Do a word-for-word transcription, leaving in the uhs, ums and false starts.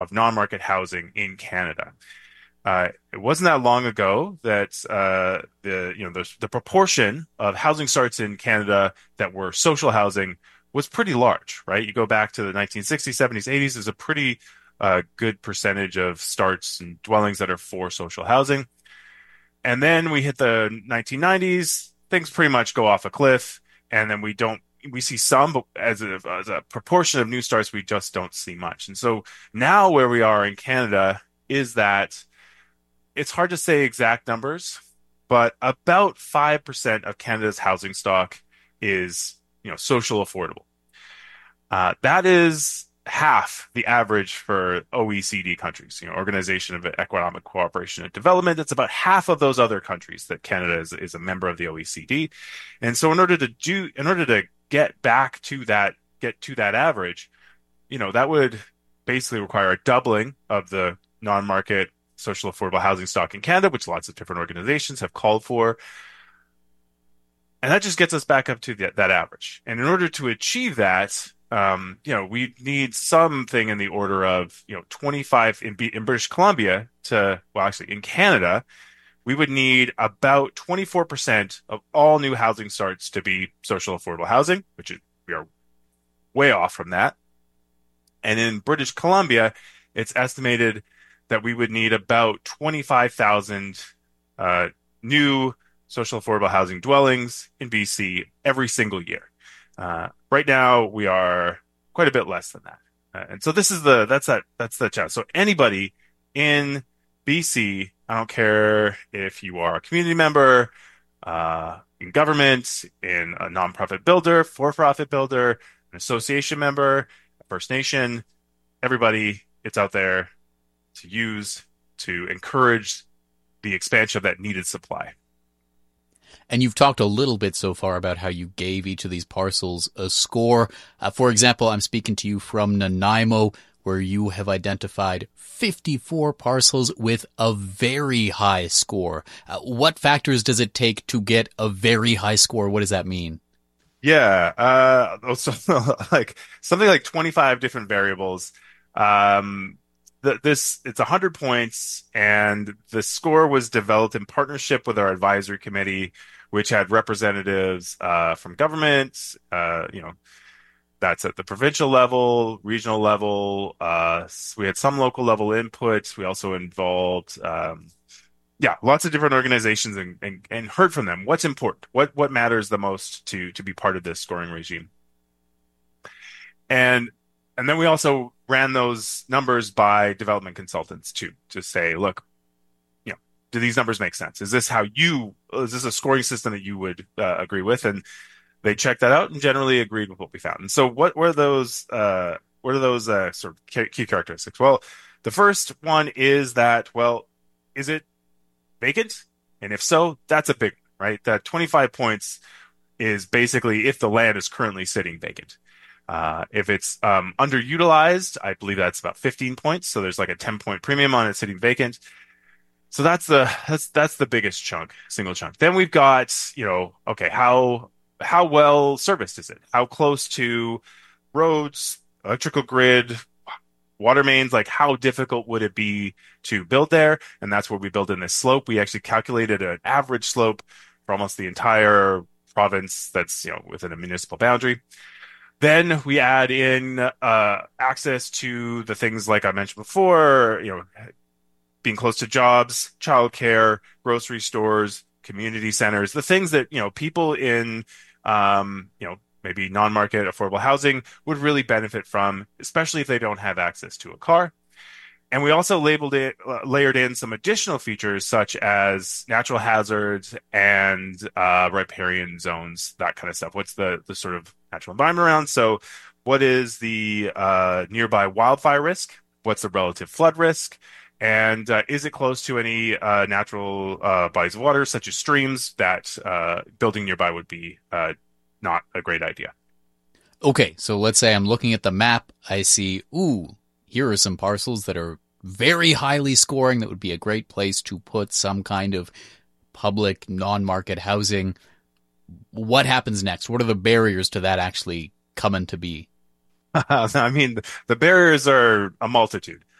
of non-market housing in Canada. Uh, it wasn't that long ago that uh, the you know the, the proportion of housing starts in Canada that were social housing was pretty large, right? You go back to the nineteen sixties, seventies, eighties, there's a pretty uh, good percentage of starts and dwellings that are for social housing. And then we hit the nineteen nineties, things pretty much go off a cliff, and then we don't we see some, but as a, as a proportion of new starts, we just don't see much. And so now where we are in Canada is that it's hard to say exact numbers, but about five percent of Canada's housing stock is, you know, social affordable. Uh, that is half the average for O E C D countries, you know, Organization of Economic Cooperation and Development. It's about half of those other countries that Canada is, is a member of the O E C D. And so in order to do, in order to get back to that, get to that average, you know, that would basically require a doubling of the non-market social affordable housing stock in Canada, which lots of different organizations have called for. And that just gets us back up to the, that average. And in order to achieve that, um, you know, we need something in the order of, you know, twenty-five in, in British Columbia to, well, actually in Canada, we would need about twenty-four percent of all new housing starts to be social affordable housing, which is, we are way off from that. And in British Columbia, it's estimated that we would need about twenty-five thousand uh, new social affordable housing dwellings in B C every single year. Uh, right now, we are quite a bit less than that. Uh, and so this is the, that's that, that's the challenge. So anybody in B C, I don't care if you are a community member, uh, in government, in a nonprofit builder, for-profit builder, an association member, a First Nation, everybody, it's out there to use to encourage the expansion of that needed supply. And you've talked a little bit so far about how you gave each of these parcels a score. Uh, for example, I'm speaking to you from Nanaimo, where you have identified fifty-four parcels with a very high score. Uh, what factors does it take to get a very high score? What does that mean? Yeah, uh, so, like something like twenty-five different variables. Um, the, this it's one hundred points, and the score was developed in partnership with our advisory committee, which had representatives uh, from government, uh, you know, that's at the provincial level, regional level. Uh, we had some local level inputs. We also involved, um, yeah, lots of different organizations and, and, and heard from them. What's important? What what matters the most to to be part of this scoring regime? And and then we also ran those numbers by development consultants too, to say, look, you know, do these numbers make sense? Is this how you, is this a scoring system that you would uh, agree with? And they checked that out and generally agreed with what we found. And so what were those, uh, what are those uh, sort of key characteristics? Well, the first one is that, well, is it vacant? And if so, that's a big one, right? That twenty-five points is basically if the land is currently sitting vacant. Uh, if it's um, underutilized, I believe that's about fifteen points. So there's like a ten point premium on it sitting vacant. So that's the that's that's the biggest chunk, single chunk. Then we've got, you know, okay, how how well serviced is it? How close to roads, electrical grid, water mains? Like how difficult would it be to build there? And that's where we build in this slope. We actually calculated an average slope for almost the entire province that's, you know, within a municipal boundary. Then we add in uh, access to the things like I mentioned before, you know, being close to jobs, childcare, grocery stores, community centers, the things that, you know, people in, um, you know, maybe non-market affordable housing would really benefit from, especially if they don't have access to a car. And we also labeled it, uh, layered in some additional features such as natural hazards and uh, riparian zones, that kind of stuff. What's the the sort of natural environment around? So what is the uh, nearby wildfire risk? What's the relative flood risk? And uh, is it close to any uh, natural uh, bodies of water, such as streams, that uh, building nearby would be uh, not a great idea? Okay, so let's say I'm looking at the map. I see, ooh, here are some parcels that are very highly scoring. That would be a great place to put some kind of public non-market housing. What happens next? What are the barriers to that actually coming to be? I mean, the barriers are a multitude.